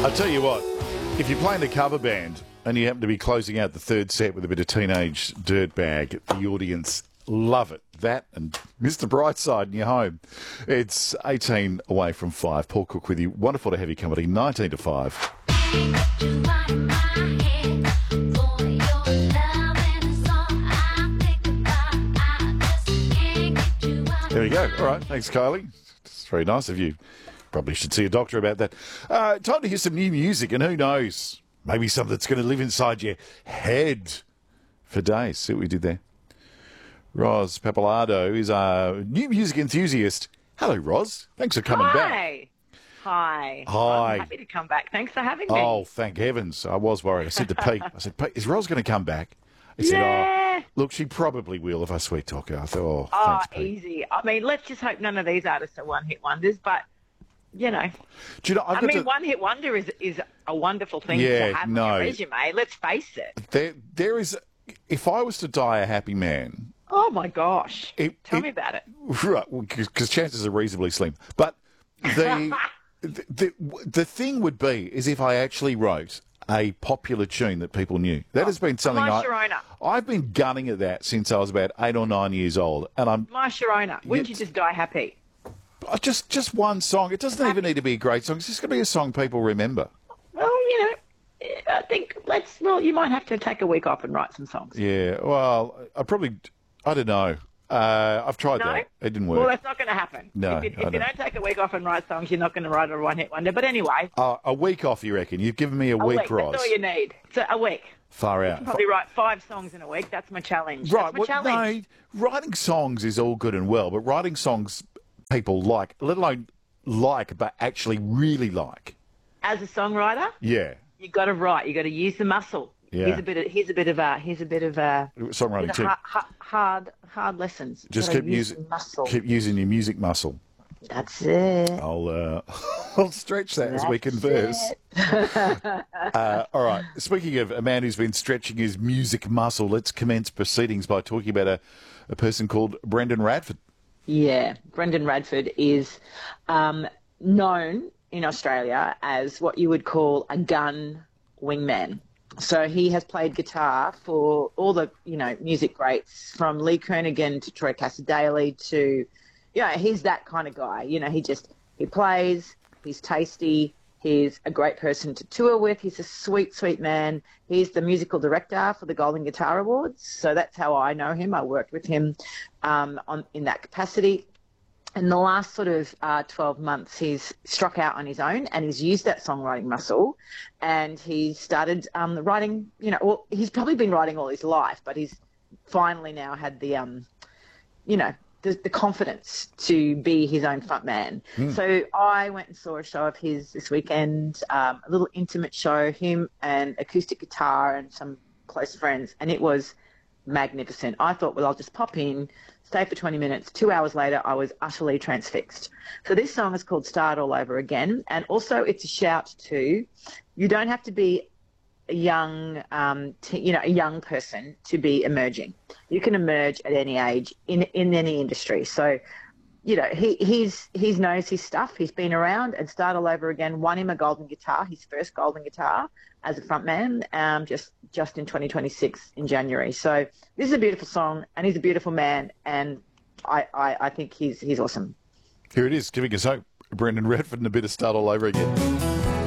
I'll tell you what, if you're playing a cover band and you happen to be closing out the third set with a bit of Teenage Dirtbag, the audience love it. That and Mr. Brightside in your home. It's 18 away from 5. Paul Cook with you. Wonderful to have you company. 19 to 5. There we go. All right. Thanks, Kylie. It's very nice of you. Probably should see a doctor about that. Time to hear some new music, and who knows, maybe something that's going to live inside your head for days. See what we did there? Ros Pappalardo is a new music enthusiast. Hello, Ros. Thanks for coming back. Hi. Hi. I'm happy to come back. Thanks for having me. Oh, thank heavens. I was worried. I said to Pete, Pete, is Ros going to come back? He said, yeah. look, she probably will if I sweet talk her. I thought, thanks, Pete. Easy. I mean, let's just hope none of these artists are one-hit wonders, but, you know. Do you know one-hit wonder is a wonderful thing to have on your resume. Let's face it. There is, if I was to die a happy man. Oh, my gosh. Tell me about it. Right, because chances are reasonably slim. But the thing would be is if I actually wrote a popular tune that people knew. That has been something I've been gunning at that since I was about 8 or 9 years old. And I'm My Sharona. Wouldn't you just die happy? Just one song. It doesn't even need to be a great song. It's just going to be a song people remember. Well, you know, I think you might have to take a week off and write some songs. Yeah, well, I don't know. I've tried that. It didn't work. Well, that's not going to happen. No, if you don't take a week off and write songs, you're not going to write a one-hit wonder. But anyway. A week off, you reckon? You've given me a week, Ros. That's all you need. So a week. Far out. You can probably write 5 songs in a week. That's my challenge. Right. That's my challenge. No, writing songs is all good and well, but writing songs people like, let alone like, but actually really like. As a songwriter? Yeah. You've got to write. You've got to use the muscle. Yeah. Here's a bit of songwriting too. Hard lessons. Just keep using your music muscle. That's it. I'll stretch that as we converse. All right. Speaking of a man who's been stretching his music muscle, let's commence proceedings by talking about a person called Brendan Radford. Yeah, Brendan Radford is known in Australia as what you would call a gun wingman. So he has played guitar for all the, music greats, from Lee Kernaghan to Troy Cassar-Daley to, he's that kind of guy. He plays, he's tasty, he's a great person to tour with, he's a sweet, sweet man. He's the musical director for the Golden Guitar Awards, so that's how I know him. I worked with him in that capacity. In the last sort of 12 months, he's struck out on his own and he's used that songwriting muscle, and he started writing, he's probably been writing all his life, but he's finally now had the confidence to be his own front man. So I went and saw a show of his this weekend, a little intimate show, him and acoustic guitar and some close friends, and it was magnificent. I thought, well, I'll just pop in, stay for 20 minutes. 2 hours later, I was utterly transfixed. So this song is called Start All Over Again, and also it's a shout to, you don't have to be a young, a young person to be emerging. You can emerge at any age in any industry. So, he knows his stuff. He's been around, and Start All Over Again won him a golden guitar, his first golden guitar as a frontman, just in 2026 in January. So this is a beautiful song, and he's a beautiful man, and I think he's awesome. Here it is, giving us hope. Brendan Radford and a bit of Start All Over Again.